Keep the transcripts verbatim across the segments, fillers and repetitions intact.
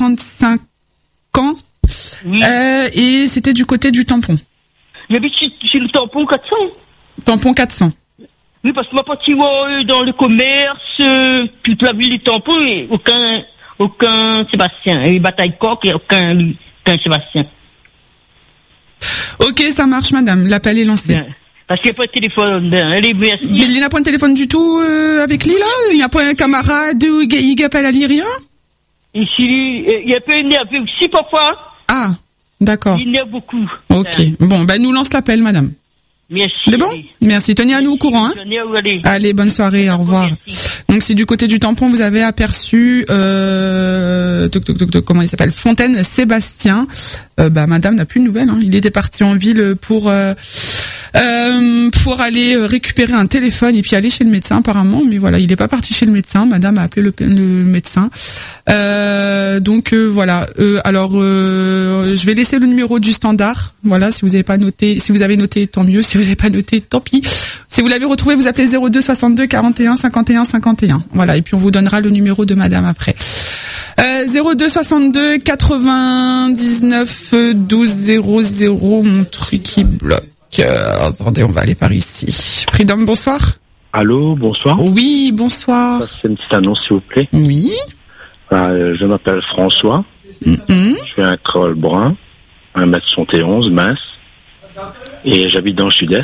trente-cinq ans. Oui. Euh, et c'était du côté du tampon. J'habite chez, chez le tampon quatre cents. Tampon quatre cents. Oui, parce que ma partie euh, dans le commerce, euh, toute la ville du tampon, et aucun, aucun Sébastien. Et bataille coq, et aucun, aucun Sébastien. Ok, ça marche, madame. L'appel est lancé. Bien. Parce qu'il n'y a pas de téléphone. Ben, allez, merci. Mais il n'y a pas de téléphone du tout euh, avec lui, là? Il n'y a pas un camarade ou il appelle à lui, rien? Ici, il y a un peu énervé aussi, parfois. Ah, d'accord. Il énerve beaucoup. Ok. Ben. Bon, ben, nous lance l'appel, madame. Merci. C'est bon? Merci. Tenez à nous au courant, hein? Allez. Allez, bonne soirée, au revoir. Merci. Donc, si du côté du tampon, vous avez aperçu, euh, toc, toc, toc, toc, comment il s'appelle? Fontaine Sébastien. Euh, bah, madame n'a plus de nouvelles, hein. Il était parti en ville pour, euh, euh, pour aller récupérer un téléphone et puis aller chez le médecin, apparemment. Mais voilà, il n'est pas parti chez le médecin. Madame a appelé le, le médecin. Euh, donc, euh, voilà. Euh, alors, euh, je vais laisser le numéro du standard. Voilà, si vous avez pas noté, si vous avez noté, tant mieux. Si vous n'avez pas noté, tant pis. Si vous l'avez retrouvé, vous appelez zéro deux soixante-deux quarante et un cinquante et un cinquante et un. Voilà, et puis on vous donnera le numéro de madame après. Euh, zéro deux soixante-deux quatre-vingt-dix-neuf douze zéro zéro, mon truc qui bloque. Euh, attendez, on va aller par ici. Freedom, bonsoir. Allô, bonsoir. Oui, bonsoir. C'est une petite annonce, s'il vous plaît. Oui. Euh, je m'appelle François. Mm-hmm. Je suis un col brun, un mètre soixante et onze, mince. Et j'habite dans le sud-est.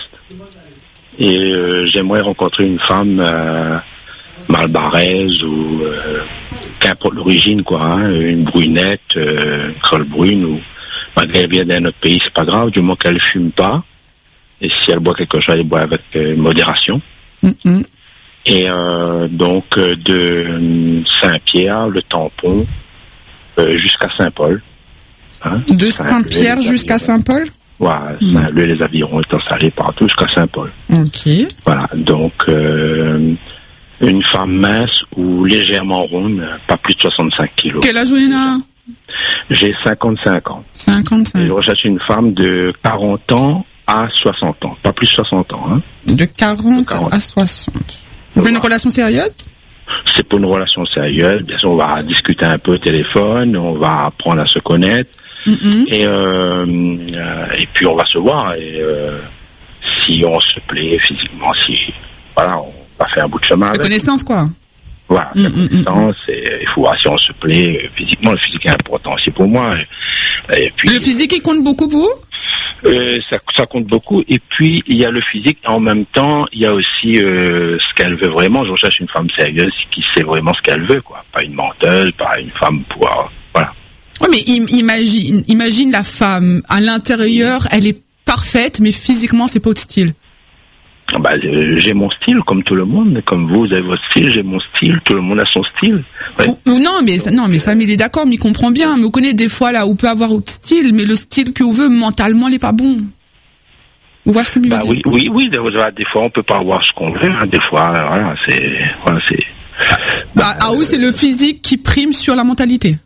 Et euh, j'aimerais rencontrer une femme euh, malbaraise ou euh, qu'importe l'origine, quoi. Hein, une brunette, euh, une col brune, ou malgré qu'elle vienne d'un autre pays, c'est pas grave, du moment qu'elle fume pas. Et si elle boit quelque chose, elle boit avec euh, modération. Mm-hmm. Et euh, donc euh, de Saint-Pierre, le tampon, euh, jusqu'à Saint-Paul. Hein, de Saint-Pierre jusqu'à Saint-Paul. Voilà, Saint-Leu, les avirons est installés partout jusqu'à Saint-Paul. Ok. Voilà, donc euh, une femme mince ou légèrement ronde, pas plus de soixante-cinq kilos. Quel âge vous avez? J'ai cinquante-cinq ans. cinquante-cinq. Et je recherche une femme de quarante ans à soixante ans, pas plus de soixante ans. Hein. De quarante, de quarante à soixante. Vous avez une relation sérieuse? C'est pas une relation sérieuse. Bien sûr, on va discuter un peu au téléphone, on va apprendre à se connaître. Mm-hmm. Et, euh, euh, et puis on va se voir. Et euh, si on se plaît physiquement, si voilà, on va faire un bout de chemin. La connaissance, quoi. Voilà, la connaissance. Et il faut voir si on se plaît physiquement. Le physique est important aussi pour moi. Et, et puis, le physique, il compte beaucoup pour vous? Euh, ça, ça compte beaucoup. Et puis, il y a le physique. En même temps, il y a aussi euh, ce qu'elle veut vraiment. Je recherche une femme sérieuse qui sait vraiment ce qu'elle veut, quoi. Pas une menteuse, pas une femme pour... Euh, voilà. Oui, mais im- imagine, imagine la femme. À l'intérieur, elle est parfaite, mais physiquement, c'est pas au style. Bah, euh, j'ai mon style, comme tout le monde. Comme vous, vous avez votre style, j'ai mon style. Tout le monde a son style. Ouais. Ou, ou non, mais ça, non, mais ça, mais il est d'accord, mais il comprend bien. Mais vous connaissez des fois là où peut avoir autre style, mais le style que vous veut mentalement, il est pas bon. Vous voyez ce que je veux Bah dire? oui, oui, oui. Des, des fois, on peut pas avoir ce qu'on veut. Hein. Des fois, voilà, c'est, voilà, c'est. Bah, ah oui, c'est le physique qui prime sur la mentalité.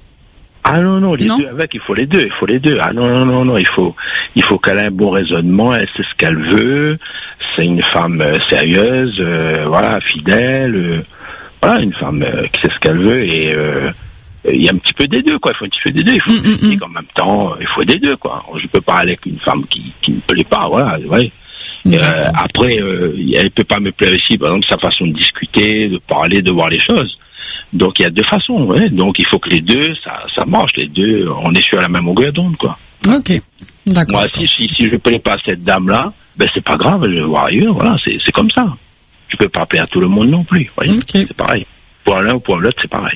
Ah non, non, les non. deux avec, il faut les deux, il faut les deux. Ah non, non, non, non, il faut, il faut qu'elle ait un bon raisonnement, elle sait ce qu'elle veut, c'est une femme euh, sérieuse, euh, voilà, fidèle, euh, voilà, une femme euh, qui sait ce qu'elle veut et euh, il y a un petit peu des deux, quoi, il faut un petit peu des deux, il faut mm, le physique en même temps, il faut des deux, quoi. Je peux pas aller avec une femme qui, qui me plaît pas, voilà, ouais. Et, euh, après, euh, elle peut pas me plaire aussi, par exemple, sa façon de discuter, de parler, de voir les choses. Donc il y a deux façons, ouais. Donc il faut que les deux, ça, ça marche, les deux, on est sur la même longueur d'onde, quoi. Ok, d'accord. Moi, si, si, si je ne plais pas à cette dame-là, ben c'est pas grave, je vais voir ailleurs, voilà, c'est, c'est comme ça. Je peux pas plaire à tout le monde non plus, voyez. Okay. C'est pareil. Pour l'un ou pour l'autre, c'est pareil.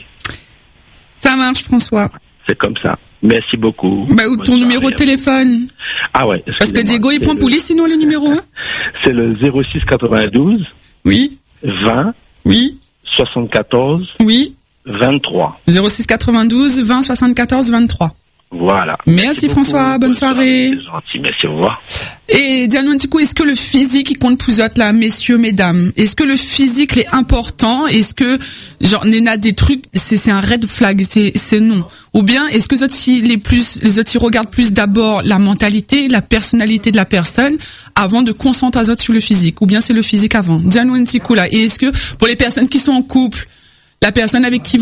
Ça marche, François. C'est comme ça. Merci beaucoup. Bah, ou ton soirée. numéro de téléphone. Ah ouais. Parce que Diego, il prend le... poulie, sinon le numéro un. C'est le zéro six quatre-vingt-douze. Oui. vingt. Oui. soixante-quatorze. Oui. vingt-trois. zéro six quatre-vingt-douze vingt soixante-quatorze vingt-trois. Voilà. Merci, merci François, bonne, bonne soirée. soirée. C'est gentil, merci, au revoir. Et dis-nous un petit coup, est-ce que le physique il compte plus autres là, messieurs, mesdames? Est-ce que le physique est important? Est-ce que genre Néna des trucs, c'est c'est un red flag, c'est c'est non? Ou bien est-ce que les autres si les plus les autres ils regardent plus d'abord la mentalité, la personnalité de la personne avant de concentrer les autres sur le physique? Ou bien c'est le physique avant? Dis-nous un petit coup là. Et est-ce que pour les personnes qui sont en couple, la personne avec qui